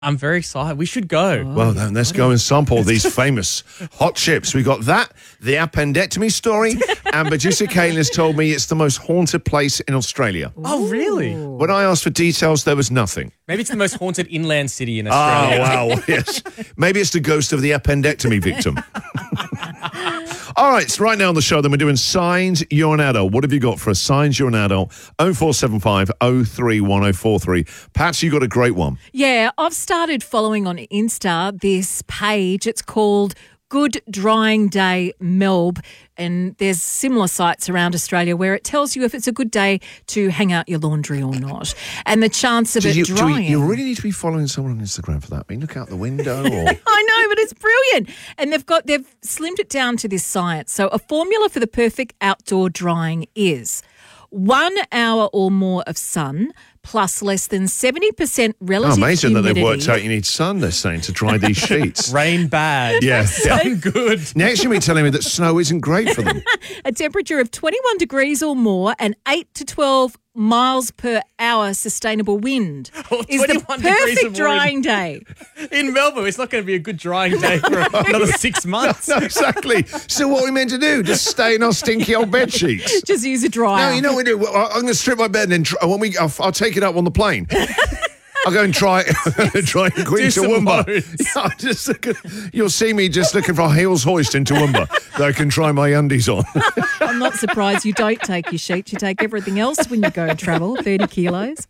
I'm very excited. We should go. Well, then let's go and sample these famous hot chips. We got that, the appendectomy story, and producer Caitlin has told me it's the most haunted place in Australia. Oh, really? When I asked for details, there was nothing. Maybe it's the most haunted inland city in Australia. Oh, wow, yes. Maybe it's the ghost of the appendectomy victim. All right, so right now on the show, then we're doing Signs You're an Adult. What have you got for us? Signs You're an Adult, 0475 031043. Pat, you got a great one. Yeah, I've started following on Insta this page. It's called Good Drying Day Melb, and there's similar sites around Australia where it tells you if it's a good day to hang out your laundry or not, and the chance of it drying. You really need to be following someone on Instagram for that. I mean, look out the window. Or... I know, but it's brilliant. And they've slimmed it down to this science. So a formula for the perfect outdoor drying is 1 hour or more of sun plus less than 70% relative amazing humidity. that they've worked out you need sun, they're saying, to dry these sheets. Rain bad. Yeah. Sun good. Next you'll be telling me that snow isn't great for them. A temperature of 21 degrees or more and 8 to 12 miles per hour sustainable wind is the 21 degrees perfect of drying wind. day. In Melbourne, it's not going to be a good drying day for another 6 months. No, exactly. So what are we meant to do? Just stay in our stinky old bed sheets? Just use a dryer. No, you know what we do? Well, I'm going to strip my bed and then I'll take it up on the plane. I'll go and try and go into Toowoomba. You'll see me just looking for a heels hoist in Toowoomba that I can try my undies on. I'm not surprised you don't take your sheets. You take everything else when you go and travel, 30 kilos.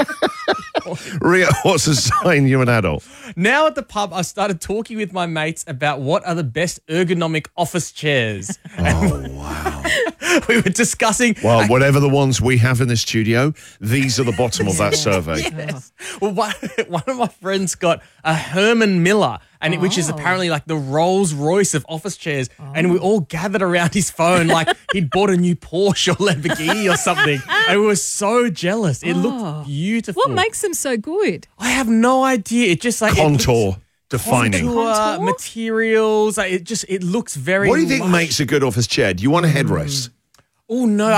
Ria, what's a sign you're an adult? Now at the pub, I started talking with my mates about what are the best ergonomic office chairs. Oh, wow. We were discussing... Well, whatever the ones we have in the studio, these are the bottom of that survey. Yes. Well, one of my friends got a Herman Miller, which is apparently like the Rolls Royce of office chairs, and we all gathered around his phone like he'd bought a new Porsche or Lamborghini or something, and we were so jealous. It looked beautiful. What makes them so good? I have no idea. It just like... Contour. Defining. Contour, materials. It looks very... What do you think makes a good office chair? Do you want a headrest? Oh, no.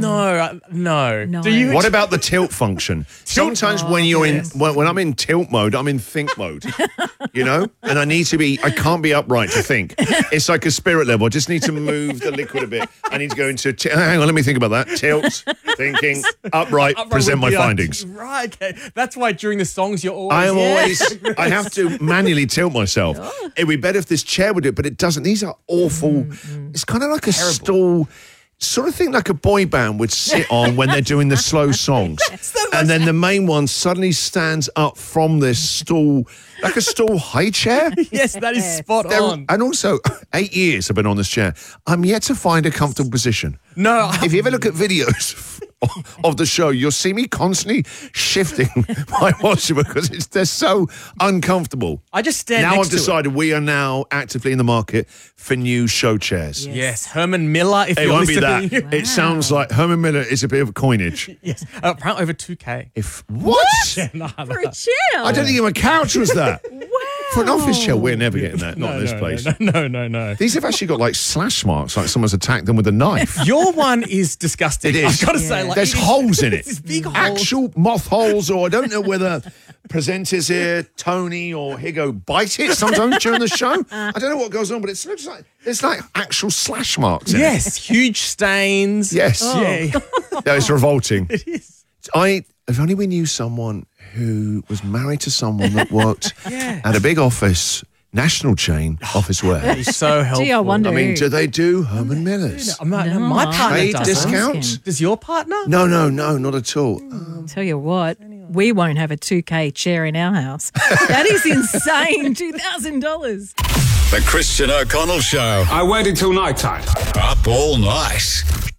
No. Do you? What about the tilt function? Sometimes when you're when I'm in tilt mode, I'm in think mode, you know? And I can't be upright to think. It's like a spirit level. I just need to move the liquid a bit. I need to go into, hang on, let me think about that. Tilt, thinking, upright present my findings. Right, okay. That's why during the songs you're always... I have to manually tilt myself. It'd be better if this chair would do it, but it doesn't. These are awful. It's kind of like a stool... Sort of thing like a boy band would sit on when they're doing the slow songs. And then the main one suddenly stands up from this stool, like a stool high chair. Yes, that is spot on. And also, 8 years I've been on this chair. I'm yet to find a comfortable position. No. If you ever look at videos of the show, you'll see me constantly shifting my posture because they're so uncomfortable. I just stand now next I've to decided we are now actively in the the for new show chairs. Yes, Herman Miller. If it won't be that. It sounds like Herman Miller is a bit of coinage. Yes, apparently over 2K. What? For a chair? I don't think even a couch was that. Wow. For an office chair, we're never getting that. Not in this place. No. These have actually got like slash marks, like someone's attacked them with a knife. Your one is disgusting. It is. I've got to say, like, there's holes in it. There's big holes. Actual moth holes, or I don't know whether presenters here, Tony or Higo, bite it sometimes during the show. I don't know what goes on, but it looks like there's like actual slash marks in it. Yes, huge stains. Yes. Yeah. No, it's revolting. It is. If only we knew someone who was married to someone that worked at a big office, national chain, office wear. That is so helpful. Gee, I wonder. I mean, do they do Herman Millers? My partner Trade does. discounts? Does your partner? No, not at all. Tell you what, we won't have a 2K chair in our house. That is insane. $2,000. The Christian O'Connell Show. I waited till night time. Up all night.